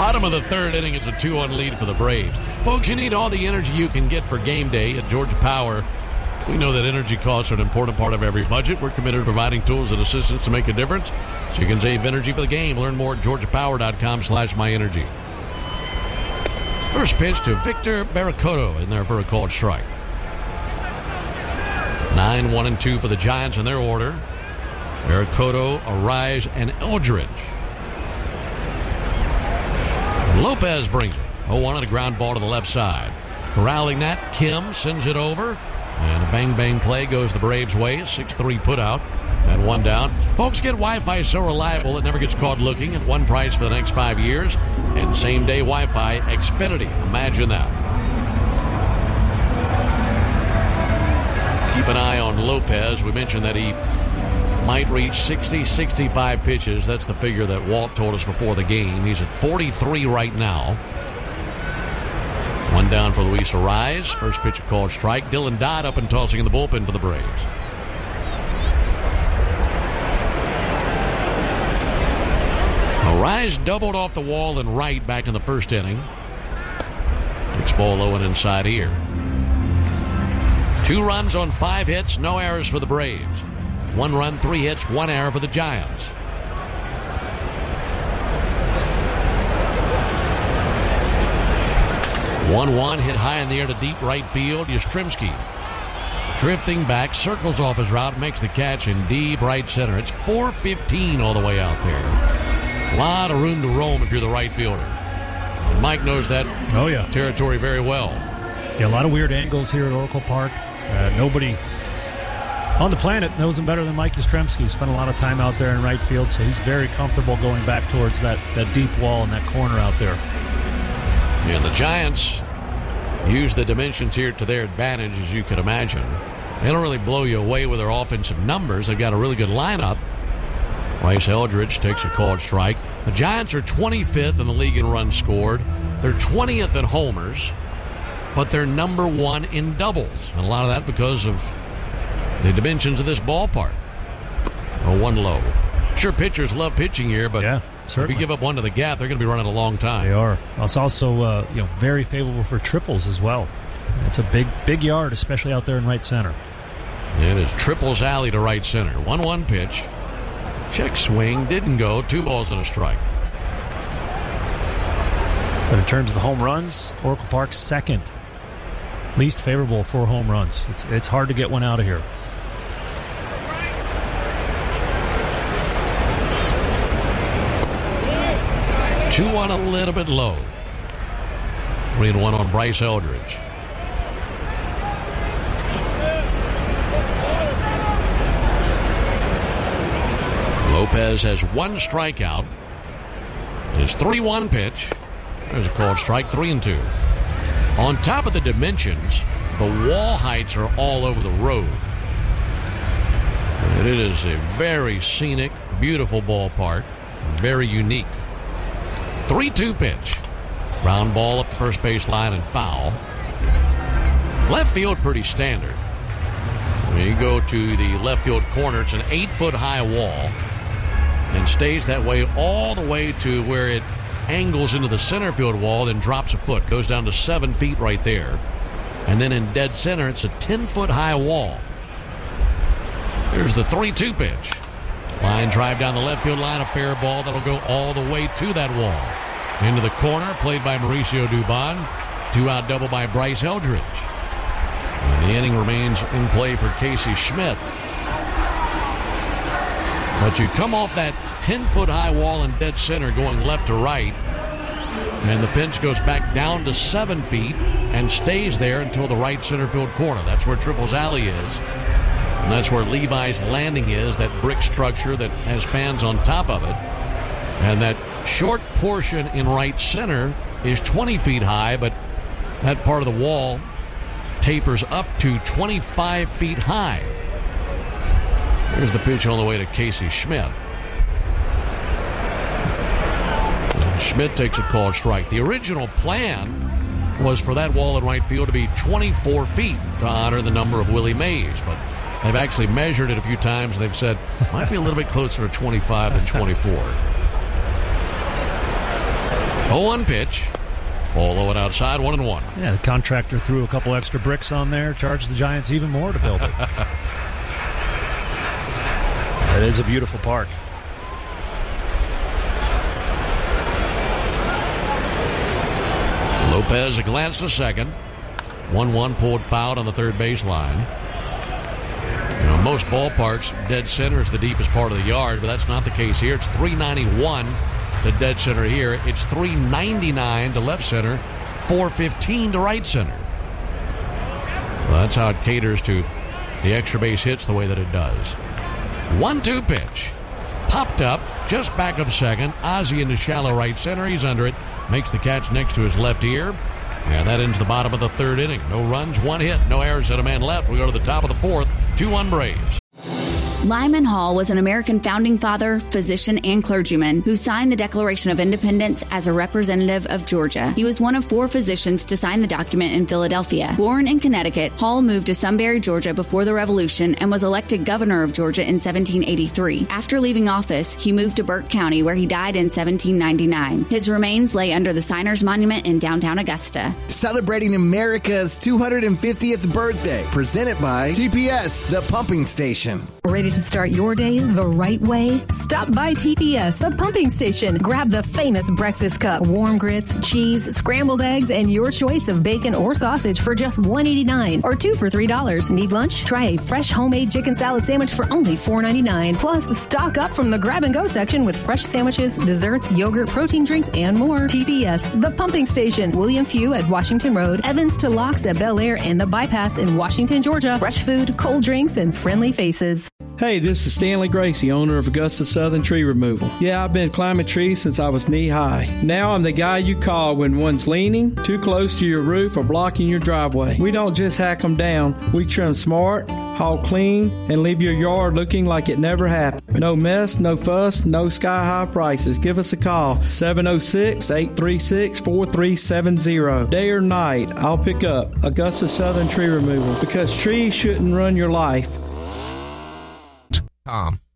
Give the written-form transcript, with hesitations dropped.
Bottom of the third inning, it's a 2-1 lead for the Braves. Folks, you need all the energy you can get for game day at Georgia Power. We know that energy costs are an important part of every budget. We're committed to providing tools and assistance to make a difference so you can save energy for the game. Learn more at georgiapower.com/myenergy. First pitch to Victor Barracoto in there for a called strike. 9-1-2 for the Giants in their order. Barracoto, Arise, and Eldridge. Lopez brings it. 0-1 on a ground ball to the left side. Corralling that, Kim sends it over. And a bang-bang play goes the Braves' way. 6-3 putout. And one down. Folks, get Wi-Fi so reliable it never gets caught looking at one price for the next 5 years. And same-day Wi-Fi Xfinity. Imagine that. Keep an eye on Lopez. We mentioned that he might reach 60, 65 pitches. That's the figure that Walt told us before the game. He's at 43 right now. One down for Luis Arise. First pitch, a called strike. Dylan Dodd up and tossing in the bullpen for the Braves. Arise doubled off the wall and right back in the first inning. Takes ball low and inside here. 2 runs on 5 hits, no errors for the Braves. 1 run, 3 hits, 1 error for the Giants. One hit high in the air to deep right field. Yastrzemski drifting back, circles off his route, makes the catch in deep right center. It's 4:15 all the way out there. A lot of room to roam if you're the right fielder. And Mike knows that territory very well. Yeah, a lot of weird angles here at Oracle Park. Nobody on the planet knows him better than Mike Yastrzemski. He spent a lot of time out there in right field, so he's very comfortable going back towards that deep wall in that corner out there. And the Giants use the dimensions here to their advantage, as you can imagine. They don't really blow you away with their offensive numbers. They've got a really good lineup. Bryce Eldridge takes a called strike. The Giants are 25th in the league in runs scored. They're 20th in homers, but they're number 1 in doubles. And a lot of that because of the dimensions of this ballpark. 0-1 low. Sure, pitchers love pitching here, but if you give up one to the gap, they're going to be running a long time. They are. It's also very favorable for triples as well. It's a big yard, especially out there in right center. It is triples alley to right center. 1-1 pitch. Check swing. Didn't go. 2 balls and a strike. But in terms of the home runs, Oracle Park's second least favorable for home runs. It's hard to get one out of here. Two on a little bit low. 3-1 on Bryce Eldridge. Lopez has 1 strikeout. His 3-1 pitch. There's a called strike, 3-2. On top of the dimensions, the wall heights are all over the road. And it is a very scenic, beautiful ballpark. Very unique. 3-2 pitch. Ground ball up the first base line and foul. Left field pretty standard. When you go to the left field corner, it's an 8-foot-high wall and stays that way all the way to where it angles into the center field wall, then drops a foot, goes down to 7 feet right there. And then in dead center, it's a 10-foot-high wall. Here's the 3-2 pitch. Line drive down the left field line, a fair ball that'll go all the way to that wall. Into the corner, played by Mauricio Dubon. 2-out double by Bryce Eldridge. And the inning remains in play for Casey Schmidt. But you come off that 10-foot-high wall in dead center going left to right, and the fence goes back down to 7 feet and stays there until the right center field corner. That's where Triples Alley is. And that's where Levi's Landing is, that brick structure that has fans on top of it. And that short portion in right center is 20 feet high, but that part of the wall tapers up to 25 feet high. Here's the pitch on the way to Casey Schmidt. And Schmidt takes a called strike. The original plan was for that wall in right field to be 24 feet to honor the number of Willie Mays, but they've actually measured it a few times, and they've said might be a little bit closer to 25 than 24. 0-1 pitch. Ball low and outside, 1-1. Yeah, the contractor threw a couple extra bricks on there, charged the Giants even more to build it. It is a beautiful park. Lopez a glance to second. 1-1 pulled foul on the third base line. You know, most ballparks, dead center is the deepest part of the yard, but that's not the case here. It's 391 to dead center here. It's 399 to left center, 415 to right center. Well, that's how it caters to the extra base hits the way that it does. 1-2 pitch. Popped up just back of second. Ozzie into shallow right center. He's under it. Makes the catch next to his left ear. And that ends the bottom of the third inning. No runs, 1 hit, no errors, and a man left. We go to the top of the fourth. 2-1 Braves. Lyman Hall was an American founding father, physician, and clergyman who signed the Declaration of Independence as a representative of Georgia. He was one of 4 physicians to sign the document in Philadelphia. Born in Connecticut, Hall moved to Sunbury, Georgia before the Revolution and was elected governor of Georgia in 1783. After leaving office, he moved to Burke County, where he died in 1799. His remains lay under the Signers Monument in downtown Augusta. Celebrating America's 250th birthday, presented by TPS, the pumping station. Ready to start your day the right way? Stop by TPS, the pumping station. Grab the famous breakfast cup, warm grits, cheese, scrambled eggs, and your choice of bacon or sausage for just $1.89 or 2 for $3. Need lunch? Try a fresh homemade chicken salad sandwich for only $4.99. Plus, stock up from the grab-and-go section with fresh sandwiches, desserts, yogurt, protein drinks, and more. TPS, the pumping station. William Few at Washington Road, Evans to Locks at Bel Air, and the Bypass in Washington, Georgia. Fresh food, cold drinks, and friendly faces. Hey, this is Stanley Gracie, owner of Augusta Southern Tree Removal. Yeah, I've been climbing trees since I was knee-high. Now I'm the guy you call when one's leaning, too close to your roof, or blocking your driveway. We don't just hack them down. We trim smart, haul clean, and leave your yard looking like it never happened. No mess, no fuss, no sky-high prices. Give us a call, 706-836-4370. Day or night, I'll pick up. Augusta Southern Tree Removal, because trees shouldn't run your life.